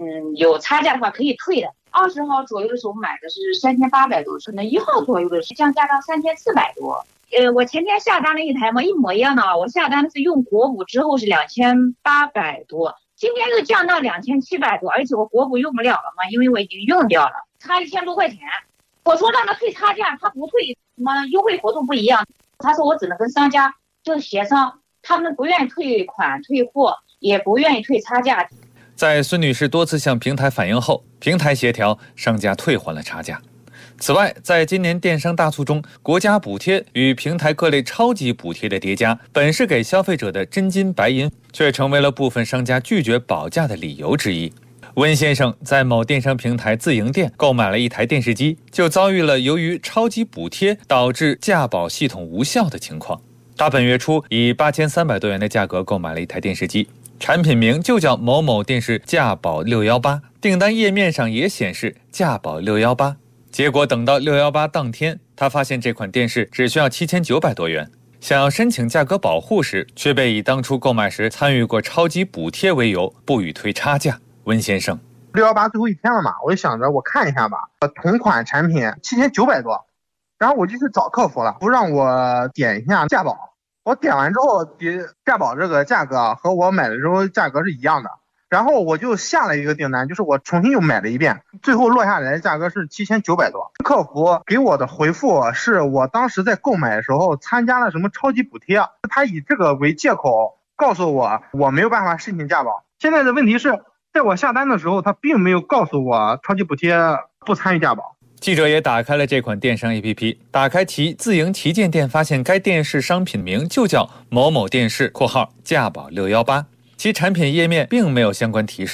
有差价的话可以退的。20号左右的时候买的是3800多，可能1号左右的是降价到3400多。我前天下单了一台嘛，一模一样的啊。我下单是用国补之后是2800多，今天又降到2700多，而且我国补用不了了嘛，因为我已经用掉了，差1000多块钱。我说让他退差价，他不退，什么优惠活动不一样。他说我只能跟商家就协商，他们不愿意退款退货，也不愿意退差价。 在孙女士多次向平台反映后，平台协调商家退还了差价。此外，在今年电商大促中，国家补贴与平台各类超级补贴的叠加，本是给消费者的真金白银，却成为了部分商家拒绝保价的理由之一。温先生在某电商平台自营店购买了一台电视机，就遭遇了由于超级补贴导致价保系统无效的情况。他本月初以8300多元的价格购买了一台电视机，产品名就叫某某电视价保618，订单页面上也显示价保618。结果等到618当天，他发现这款电视只需要7900多元，想要申请价格保护时，却被以当初购买时参与过超级补贴为由，不予退差价。温先生 ，618最后一天了嘛，我就想着我看一下吧，同款产品7900多，然后我就去找客服了，不让我点一下价保。我点完之后，价保这个价格和我买的时候价格是一样的，然后我就下了一个订单，就是我重新又买了一遍，最后落下来的价格是7900多。客服给我的回复是我当时在购买的时候参加了什么超级补贴，他以这个为借口告诉我没有办法申请价保。现在的问题是，在我下单的时候，他并没有告诉我超级补贴不参与价保。 记者也打开了这款电商 APP， 打开其自营旗舰店，发现该电视商品名就叫某某电视（括号价保618），其产品页面并没有相关提示。